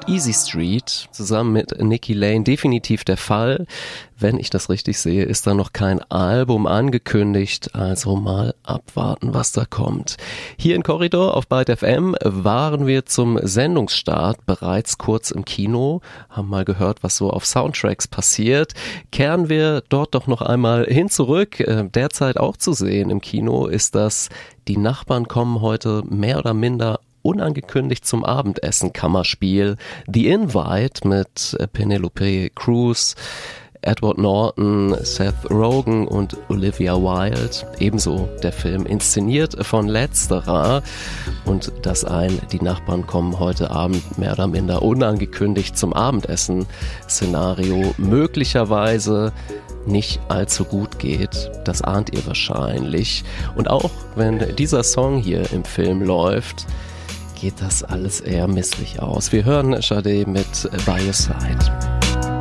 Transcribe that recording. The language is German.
Easy Street zusammen mit Nicky Lane definitiv der Fall. Wenn ich das richtig sehe, ist da noch kein Album angekündigt, also mal abwarten, was da kommt. Hier in Korridor auf Byte FM waren wir zum Sendungsstart bereits kurz im Kino, haben mal gehört, was so auf Soundtracks passiert. Kehren wir dort doch noch einmal hin zurück. Derzeit auch zu sehen im Kino ist das Die Nachbarn kommen heute mehr oder minder unangekündigt zum Abendessen Kammerspiel The Invite mit Penelope Cruz, Edward Norton, Seth Rogen und Olivia Wilde. Ebenso der Film inszeniert von letzterer. Und dass Die Nachbarn kommen heute Abend mehr oder minder unangekündigt zum Abendessen Szenario möglicherweise nicht allzu gut geht. Das ahnt ihr wahrscheinlich. Und auch wenn dieser Song hier im Film läuft, geht das alles eher misslich aus. Wir hören Sade mit By Your Side.